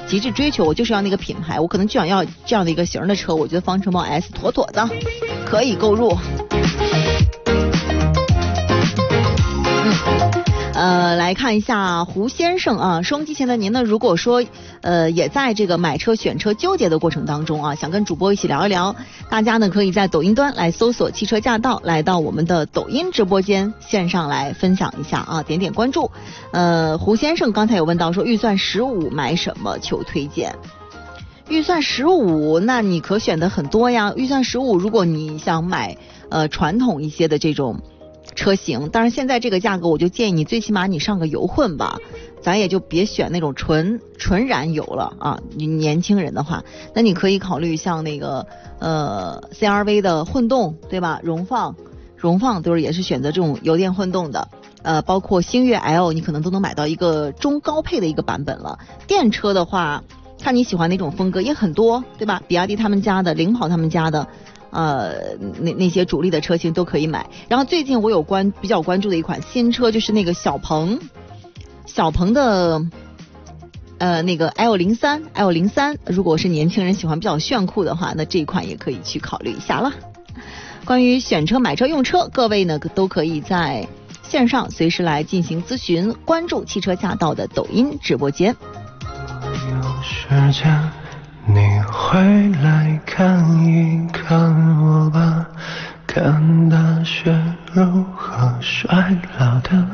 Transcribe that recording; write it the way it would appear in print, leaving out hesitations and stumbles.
极致追求，我就是要那个品牌，我可能就想要这样的一个型的车，我觉得方程豹 S 妥妥的，可以购入。来看一下胡先生啊，收音机前的您呢，如果说也在这个买车选车纠结的过程当中啊，想跟主播一起聊一聊，大家呢可以在抖音端来搜索汽车驾到，来到我们的抖音直播间线上来分享一下啊，点点关注。胡先生刚才有问到说预算15买什么，求推荐。预算15，那你可选的很多呀。预算15，如果你想买传统一些的这种车型，当然现在这个价格我就建议你最起码你上个油混吧，咱也就别选那种纯燃油了啊。你年轻人的话，那你可以考虑像那个CRV 的混动，对吧？荣放都是也是选择这种油电混动的，包括星越 L 你可能都能买到一个中高配的一个版本了。电车的话，看你喜欢哪种风格也很多，对吧？比亚迪他们家的，领跑他们家的。那些主力的车型都可以买。然后最近我有比较关注的一款新车，就是那个小鹏的那个 L03， 如果是年轻人喜欢比较炫酷的话，那这一款也可以去考虑一下了。关于选车、买车、用车，各位呢都可以在线上随时来进行咨询，关注汽车驾到的抖音直播间。 有时间你回来看一看我吧，看大雪如何衰老的